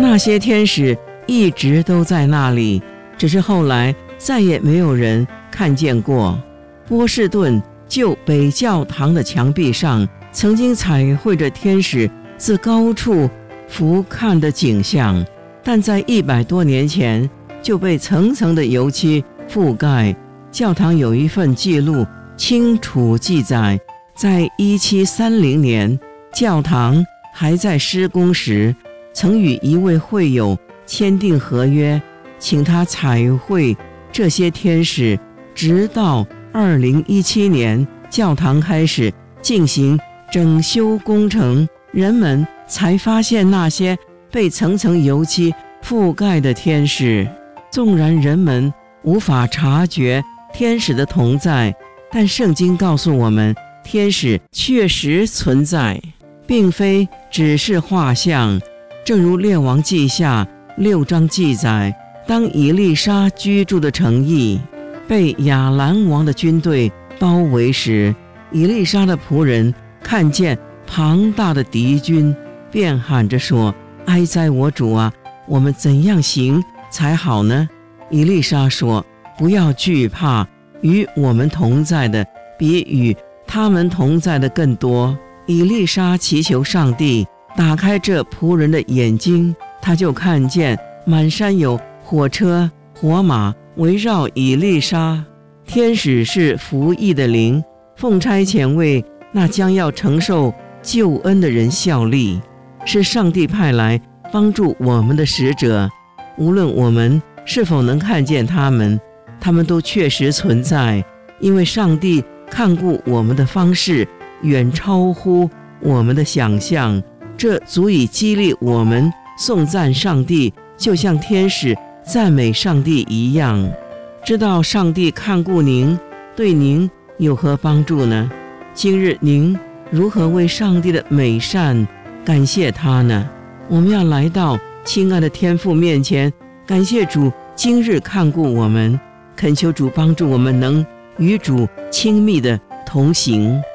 那些天使一直都在那里，只是后来再也没有人看见过。波士顿旧北教堂的墙壁上曾经彩绘着天使自高处俯瞰的景象，但在100多年前就被层层的油漆覆盖。教堂有一份记录清楚记载，在1730年教堂还在施工时，曾与一位会友签订合约，请他彩绘这些天使，直到2017年教堂开始进行整修工程，人们才发现那些被层层油漆覆盖的天使。纵然人们无法察觉天使的同在，但圣经告诉我们，天使确实存在，并非只是画像。正如列王记下6章记载，当以利沙居住的城邑被亚兰王的军队包围时，以利沙的仆人看见庞大的敌军，便喊着说：哀哉我主啊，我们怎样行才好呢？以利沙说：不要惧怕，与我们同在的比与他们同在的更多。以利沙祈求上帝打开这仆人的眼睛，他就看见满山有火车火马围绕以利沙。天使是服役的灵，奉差遣为那将要承受救恩的人效力，是上帝派来帮助我们的使者。无论我们是否能看见他们，他们都确实存在，因为上帝看顾我们的方式远超乎我们的想象，这足以激励我们颂赞上帝，就像天使赞美上帝一样。知道上帝看顾您，对您有何帮助呢？今日您如何为上帝的美善感谢他呢？我们要来到亲爱的天父面前，感谢主今日看顾我们，恳求主帮助我们能与主亲密的同行。